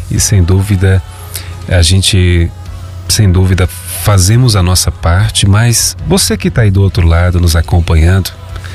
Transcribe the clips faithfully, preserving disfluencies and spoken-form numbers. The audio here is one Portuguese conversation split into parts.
e sem dúvida a gente, sem dúvida, fazemos a nossa parte, mas você que está aí do outro lado nos acompanhando,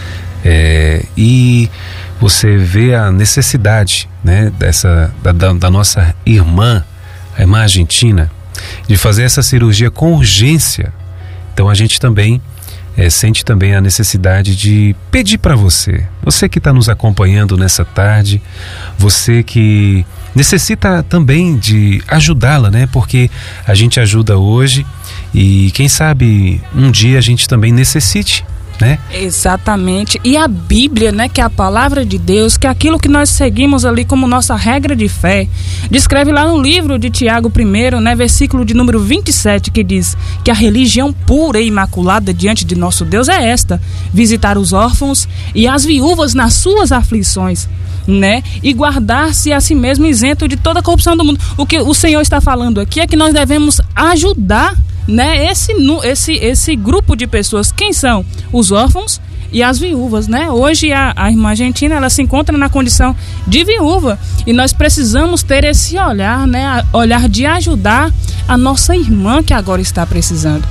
é, e você vê a necessidade, né, dessa, da, da, da nossa irmã, a irmã argentina, de fazer essa cirurgia com urgência. Então a gente também é, sente também a necessidade de pedir para você, você que está nos acompanhando nessa tarde, você que necessita também de ajudá-la, né? Porque a gente ajuda hoje e quem sabe um dia a gente também necessite, né? Exatamente. E a Bíblia, né, que é a palavra de Deus, que é aquilo que nós seguimos ali como nossa regra de fé, descreve lá no livro de Tiago primeiro, né, versículo de número vinte e sete, que diz que a religião pura e imaculada diante de nosso Deus é esta: visitar os órfãos e as viúvas nas suas aflições, né, e guardar-se a si mesmo isento de toda a corrupção do mundo. O que o Senhor está falando aqui é que nós devemos ajudar, né, esse, esse, esse grupo de pessoas. Quem são? Os órfãos e as viúvas, né? Hoje a, a irmã argentina, ela se encontra na condição de viúva e nós precisamos ter esse olhar, né, olhar de ajudar a nossa irmã que agora está precisando.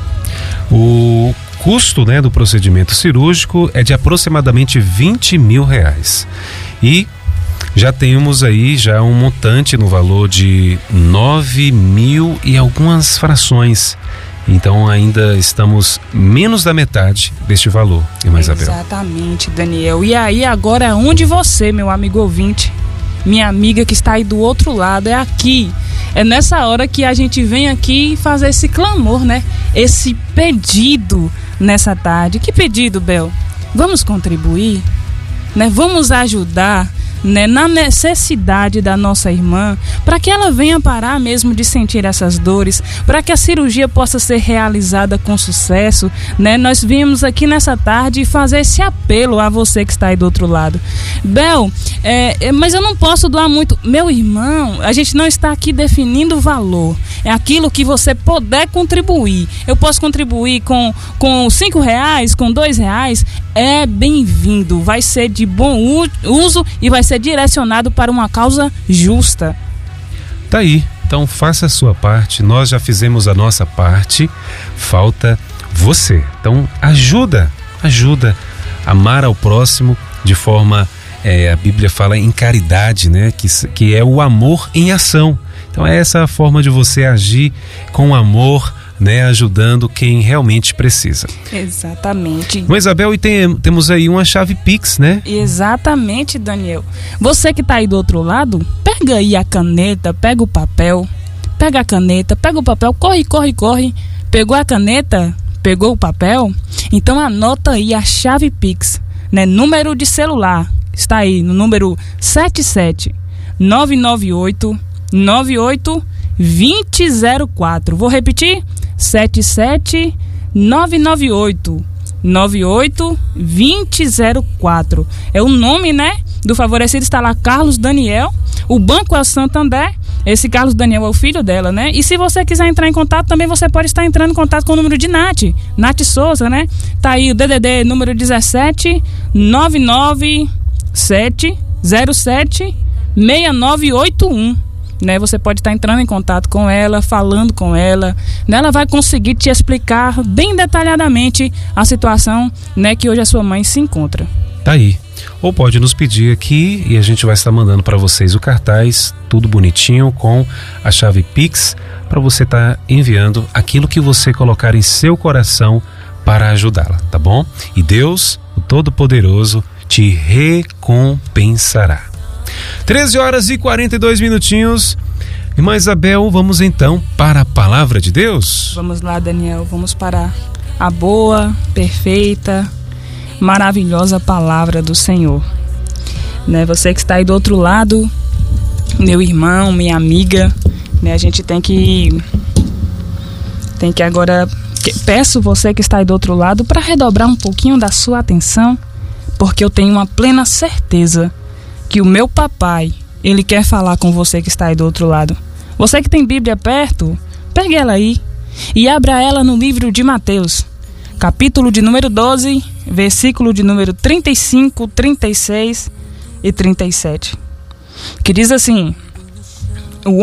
O custo, né, do procedimento cirúrgico é de aproximadamente vinte mil reais e já temos aí já um montante no valor de nove mil e algumas frações. Então ainda estamos menos da metade deste valor, irmã Isabel. Exatamente, Daniel. E aí agora onde você, meu amigo ouvinte, minha amiga que está aí do outro lado, é aqui. É nessa hora que a gente vem aqui fazer esse clamor, né? Esse pedido nessa tarde. Que pedido, Bel? Vamos contribuir, né? Vamos ajudar, né, na necessidade da nossa irmã, para que ela venha parar mesmo de sentir essas dores, para que a cirurgia possa ser realizada com sucesso, né? Nós viemos aqui nessa tarde fazer esse apelo a você que está aí do outro lado. Bel, é, é, mas eu não posso doar muito. Meu irmão, a gente não está aqui definindo valor, é aquilo que você puder contribuir. Eu posso contribuir com, com cinco reais, com dois reais, é bem-vindo, vai ser de bom uso e vai ser direcionado para uma causa justa. Tá aí, então faça a sua parte, nós já fizemos a nossa parte, falta você. Então ajuda, ajuda, amar ao próximo de forma, é, a Bíblia fala em caridade, né? Que, que é o amor em ação. Então é essa a forma de você agir com amor, né, ajudando quem realmente precisa. Exatamente. Mas Isabel, e tem, temos aí uma chave Pix, né? Exatamente, Daniel. Você que está aí do outro lado, pega aí a caneta, pega o papel, pega a caneta, pega o papel, corre, corre, corre. Pegou a caneta, pegou o papel, então anota aí a chave Pix, né? Número de celular, está aí no número sete sete nove nove oito nove oito dois zero zero quatro. Vou repetir: sete sete nove nove oito nove oito dois zero quatro. É o nome, né, do favorecido. Está lá Carlos Daniel. O banco é o Santander. Esse Carlos Daniel é o filho dela, né? E se você quiser entrar em contato, também você pode estar entrando em contato com o número de Nath, Nath Souza, né? Tá aí o D D D número dezessete nove nove sete zero sete seis nove oito um. Né, você pode estar entrando em contato com ela, falando com ela, né, ela vai conseguir te explicar bem detalhadamente a situação, né, que hoje a sua mãe se encontra. Tá aí. Ou pode nos pedir aqui e a gente vai estar mandando para vocês o cartaz, tudo bonitinho, com a chave Pix, para você estar enviando aquilo que você colocar em seu coração para ajudá-la, tá bom? E Deus, o Todo-Poderoso, te recompensará. treze horas e quarenta e dois minutinhos. Irmã Isabel, vamos então para a palavra de Deus? Vamos lá, Daniel, vamos para a boa, perfeita, maravilhosa palavra do Senhor. Né, você que está aí do outro lado, meu irmão, minha amiga, né, a gente tem que tem que agora, que, peço você que está aí do outro lado para redobrar um pouquinho da sua atenção, porque eu tenho uma plena certeza que o meu papai, ele quer falar com você que está aí do outro lado. Você que tem Bíblia perto, pegue ela aí e abra ela no livro de Mateus, capítulo de número doze, versículo de número trinta e cinco, trinta e seis e trinta e sete, que diz assim: